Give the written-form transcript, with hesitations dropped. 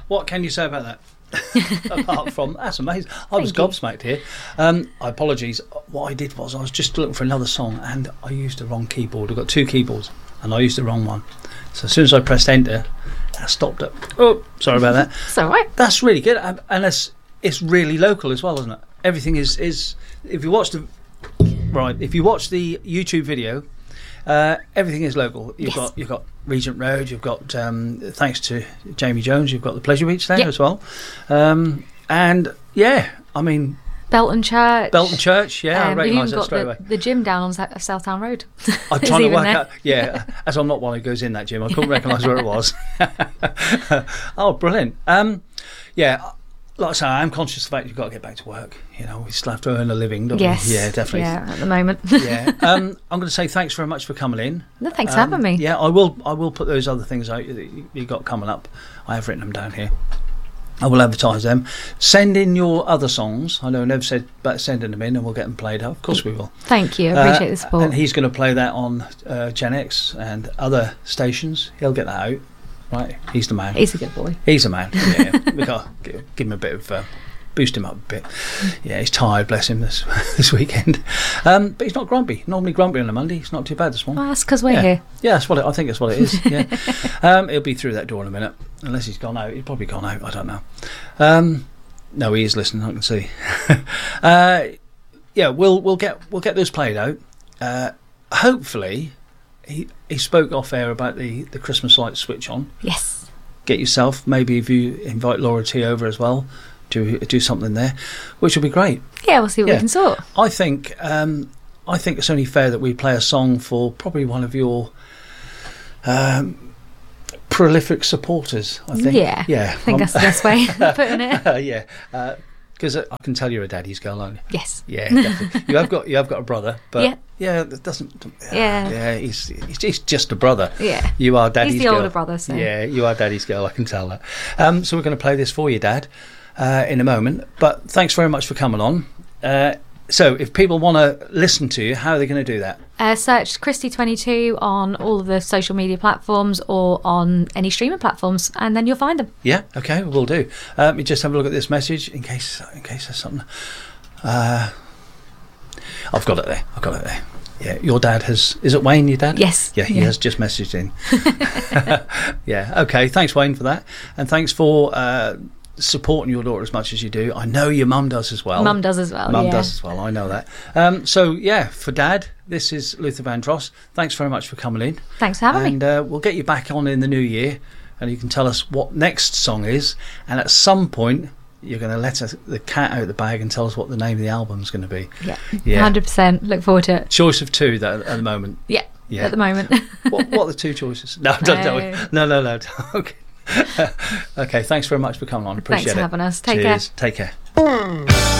what can you say about that? Apart from, that's amazing. I was gobsmacked here. Apologies. What I did was I was just looking for another song and I used the wrong keyboard. I've got 2 keyboards and I used the wrong one. So as soon as I pressed enter, I stopped it. Oh, sorry about that. It's all right. That's really good. And it's really local as well, isn't it? Everything is if you watch the YouTube video, everything is local. You've got Regent Road, you've got thanks to Jamie Jones, you've got the Pleasure Beach there as well. And yeah, I mean Belton Church. I recognise that straight away. The gym down on Southtown Road. I'm trying to work out. Yeah, as I'm not one who goes in that gym, I couldn't recognise where it was. Oh, brilliant. Yeah, like I say, I am conscious of the fact you've got to get back to work. You know, we still have to earn a living, don't we? Yeah, definitely. Yeah, at the moment. Yeah. I'm going to say thanks very much for coming in. No, thanks for having me. Yeah, I will put those other things out that you got coming up. I have written them down here. I will advertise them. Send in your other songs. I know I never said about sending them in, and we'll get them played up. Of course we will. Thank you. I appreciate the support. And he's going to play that on Gen X and other stations. He'll get that out. Right, he's the man. He's a good boy. He's a man. Yeah, we got to give him a bit of boost him up a bit. Yeah, he's tired, bless him, this weekend. But he's not grumpy. Normally grumpy on a Monday. He's not too bad this morning. Well, that's because we're here. Yeah, I think that's what it is. Yeah, he'll be through that door in a minute, unless he's gone out. He's probably gone out. I don't know. No, he is listening. I can see. Yeah, we'll get those played out. Hopefully. He spoke off air about the Christmas lights switch on. Yes. Get yourself, maybe if you invite Laura T over as well, do something there, which will be great. Yeah, we'll see what we can sort. I think it's only fair that we play a song for probably one of your prolific supporters. I think. Yeah. I think that's the best way of putting it. Yeah. Because I can tell you're a daddy's girl, aren't you? Yes. Yeah, definitely. you have got a brother, but that doesn't. He's just a brother. Yeah, you are daddy's girl. He's the older brother, so yeah, you are daddy's girl. I can tell that. So we're going to play this for you, Dad, in a moment. But thanks very much for coming on. So if people want to listen to you, how are they going to do that? Search Christy22 on all of the social media platforms or on any streaming platforms, and then you'll find them. Yeah, okay, we'll do. Let me just have a look at this message in case there's something. I've got it there. Yeah, your dad is it Wayne, your dad? Yes. Yeah, he has just messaged in. Yeah, okay, thanks Wayne for that. And thanks for supporting your daughter as much as you do. I know your mum does as well. Mum does as well. I know that. So yeah, for Dad, this is Luther Vandross. Thanks very much for coming in. Thanks for having me. And we'll get you back on in the new year, and you can tell us what next song is. And at some point, you're going to let the cat out of the bag and tell us what the name of the album's going to be. Yeah. 100%. Look forward to it. Choice of 2 at the moment. Yeah. At the moment. What are the 2 choices? No, don't tell me. No. Okay. Okay, thanks very much for coming on. Appreciate it. Thanks for having us. Cheers. Take care.